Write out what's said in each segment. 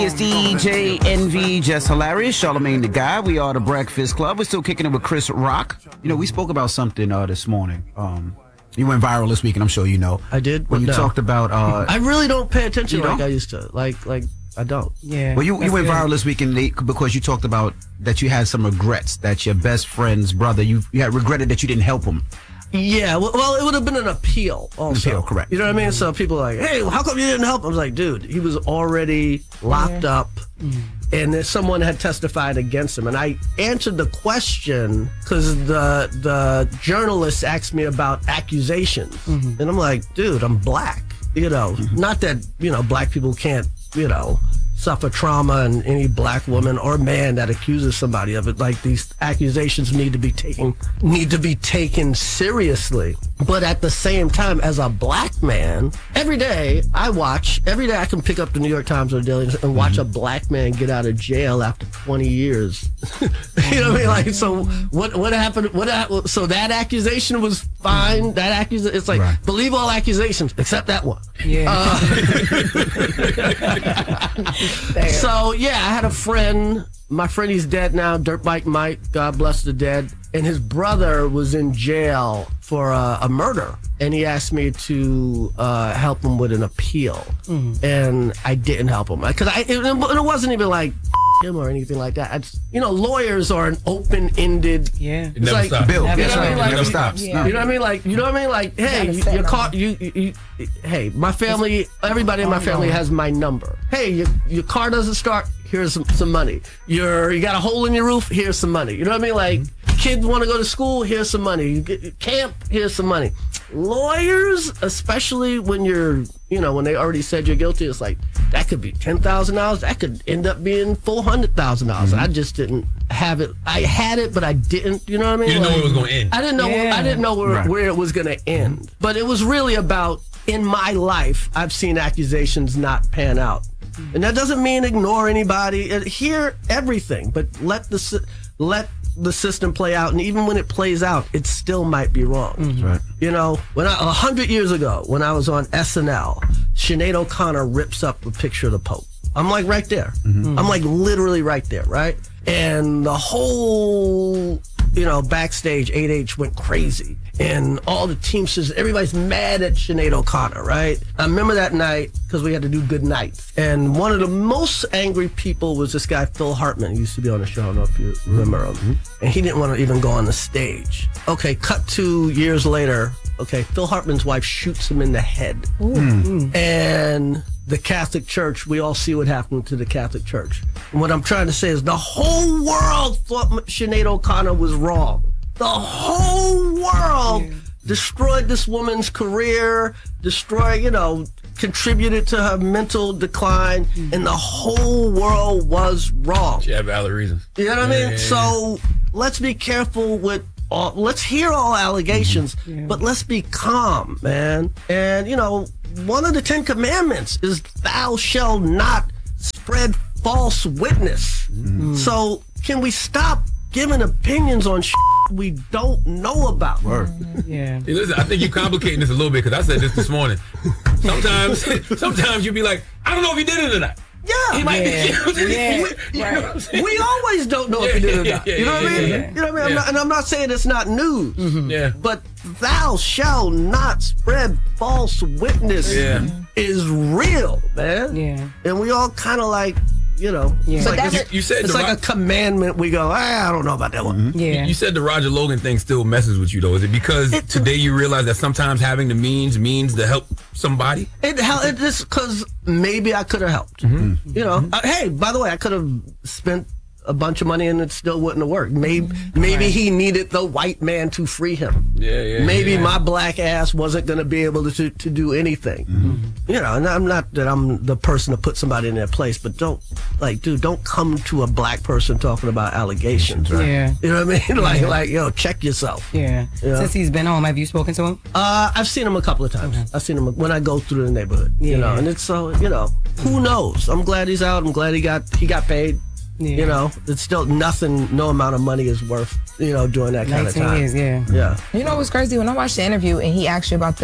It's DJ Envy, Just Hilarious, Charlamagne the Guy. We are the Breakfast Club. We're still kicking it with Chris Rock. You know, we spoke about something this morning. You went viral this week, and I'm sure you know. I did. When you talked about... I really don't pay attention like I used to. Like I don't. Yeah. Well, you went viral this week because you talked about that you had some regrets, that your best friend's brother, you had regretted that you didn't help him. Yeah, well, it would have been an appeal also. Appeal, correct. You know what I mean? So people are like, hey, how come you didn't help? I was like, dude, he was already locked up, and then someone had testified against him. And I answered the question because the journalist asked me about accusations. And I'm like, dude, I'm black. You know, not that, black people can't, suffer trauma, and any black woman or man that accuses somebody of it, like, these accusations need to be taken seriously. But at the same time, as a black man, every day I can pick up the New York Times or the Daily and watch a black man get out of jail after 20 years. You know what I mean? Like, so what happened? So that accusation was fine. It's like, believe all accusations except that one. Yeah. So, yeah, I had a friend. My friend, he's dead now, Dirt Bike Mike, God bless the dead. And his brother was in jail for a murder. And he asked me to help him with an appeal. And I didn't help him. Because it wasn't even like him or anything like that. Lawyers are an open-ended. Yeah. It never stops. Bill. Never stops. Yeah. You know what I mean? Like, hey, your car. Hey, my family. Everybody in my family has my number. Hey, your car doesn't start. Here's some money. You got a hole in your roof. Here's some money. You know what I mean? Like, kids want to go to school. Here's some money. You get camp. Here's some money. Lawyers, especially when when they already said you're guilty, it's like that could be $10,000. That could end up being $400,000. I just didn't have it. I had it, but I didn't. You know what I mean? You didn't know where it was going to end. I didn't know. I didn't know where it was going to end. But it was really about, in my life, I've seen accusations not pan out. And that doesn't mean ignore anybody. Hear everything, but let the system play out. And even when it plays out, it still might be wrong. Right. When 100 years ago, when I was on SNL, Sinead O'Connor rips up a picture of the Pope. I'm like right there. I'm like literally right there, right? And the whole, backstage, 8H went crazy. And all the Teamsters, everybody's mad at Sinead O'Connor, right? I remember that night because we had to do good nights. And one of the most angry people was this guy, Phil Hartman. He used to be on the show. I don't know if you remember him. And he didn't want to even go on the stage. Okay, cut 2 years later. Okay, Phil Hartman's wife shoots him in the head. And the Catholic Church, we all see what happened to the Catholic Church. And what I'm trying to say is the whole world thought Sinead O'Connor was wrong. The whole world destroyed this woman's career, contributed to her mental decline, and the whole world was wrong. She had valid reasons. You know what I mean? So let's be careful with let's hear all allegations, but let's be calm, man. And, one of the 10 commandments is thou shalt not spread false witness. So can we stop giving opinions on we don't know about? Yeah. Hey, listen, I think you're complicating this a little bit, because I said this morning. Sometimes you'll be like, I don't know if he did it or not. Yeah. He might be. We always don't know if he did it or not. You know what I mean? Yeah. You know what I mean? And I'm not saying it's not news. Yeah. But thou shalt not spread false witness is real, man. Yeah. And we all kind of like, it's like, you said it's like a commandment. We go, I don't know about that one. Yeah. You said the Roger Logan thing still messes with you, though. Is it because today you realize that sometimes having the means to help somebody? It's because maybe I could have helped. Hey, by the way, I could have spent a bunch of money and it still wouldn't have worked. Maybe he needed the white man to free him. Maybe my black ass wasn't going to be able to do anything. And I'm not that I'm the person to put somebody in their place, but don't come to a black person talking about allegations. Right? Yeah. You know what I mean? Check yourself. Yeah. Since he's been home, have you spoken to him? I've seen him a couple of times. I've seen him when I go through the neighborhood. And it's so, who knows? I'm glad he's out. I'm glad he got paid. Yeah. It's still nothing, no amount of money is worth, during that kind of time. 19 years, Yeah. You know what's crazy? When I watched the interview and he asked you about the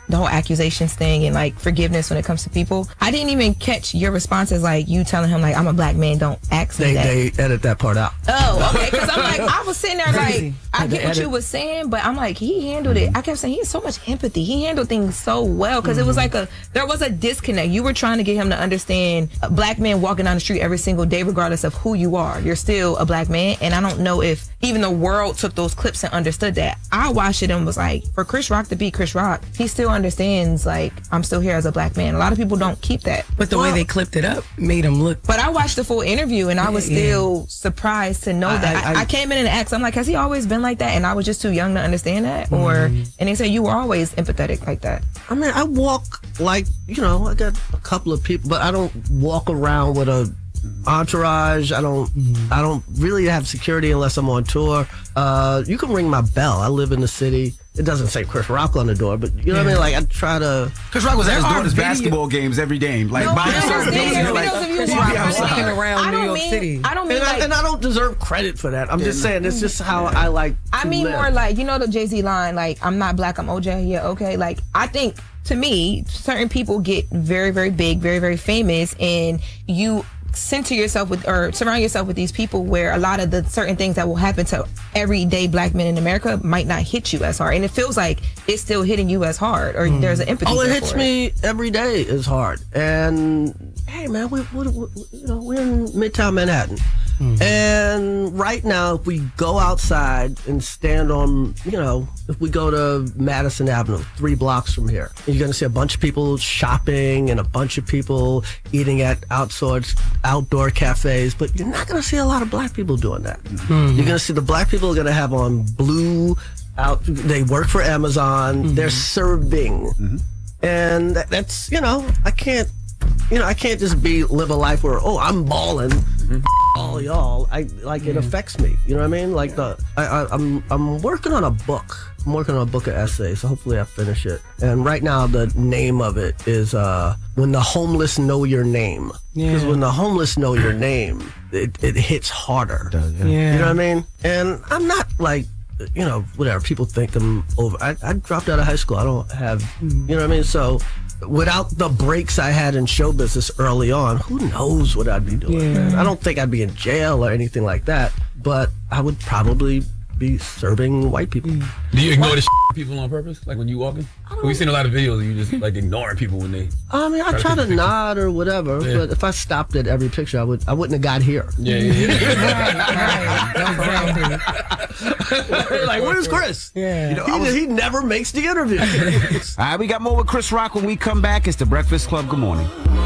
the whole accusations thing and like forgiveness when it comes to people. I didn't even catch your response as like you telling him like, I'm a black man, don't ask me that. They edit that part out. Oh, okay. Because I'm like, I was sitting there like, I get what you was saying, but I'm like, he handled it. I kept saying he has so much empathy. He handled things so well because it was like there was a disconnect. You were trying to get him to understand a black man walking down the street every single day, regardless of who you are. You're still a black man. And I don't know if even the world took those clips and understood that. I watched it and was like, for Chris Rock to be Chris Rock, he still understands like, I'm still here as a black man. A lot of people don't keep that. But the way they clipped it up made him look. But I watched the full interview and I was still surprised to know that. I came in and asked, I'm like, has he always been like that? And I was just too young to understand that? Or, and they said you were always empathetic like that. I mean, I walk like, I got a couple of people, but I don't walk around with a entourage. I don't really have security unless I'm on tour. You can ring my bell. I live in the city. It doesn't say Chris Rock on the door, but you know what I mean? Like, I try to... Chris Rock was at his daughter's basketball games every game. Like, buying certain things. And you're like, walking around New York City. I don't mean and I don't deserve credit for that. I'm just saying, it's just how I like to live. More like, the Jay-Z line, like, I'm not black, I'm OJ. Yeah, okay. Like, I think, to me, certain people get very, very big, very, very famous, and you center yourself with or surround yourself with these people where a lot of the certain things that will happen to everyday black men in America might not hit you as hard, and it feels like it's still hitting you as hard, or there's an empathy. It hits me every day is hard. And hey, man, we're in Midtown Manhattan, and right now, if we go outside and stand on, if we go to Madison Avenue, 3 blocks from here, you're gonna see a bunch of people shopping and a bunch of people eating at outdoor cafes, but you're not going to see a lot of black people doing that. You're going to see the black people are going to have on blue they work for Amazon. They're serving. And that's, I can't just live a life where, I'm balling. All y'all. It affects me. You know what I mean? Like I'm working on a book. I'm working on a book of essays, so hopefully I finish it. And right now the name of it is When the Homeless Know Your Name. Because when the homeless know your name, it hits harder. You know what I mean? And I'm not like, whatever. People think I'm over. I dropped out of high school. I don't have, you know what I mean? So without the breaks I had in show business early on, who knows what I'd be doing, man. I don't think I'd be in jail or anything like that, but I would probably be serving white people. Do you ignore the people on purpose? Like when you walking? We've seen a lot of videos of you just like ignoring people when they... I mean, I try to nod or whatever, but if I stopped at every picture, I wouldn't have got here. Like, where's Chris? He never makes the interview. All right, we got more with Chris Rock when we come back. It's The Breakfast Club. Good morning.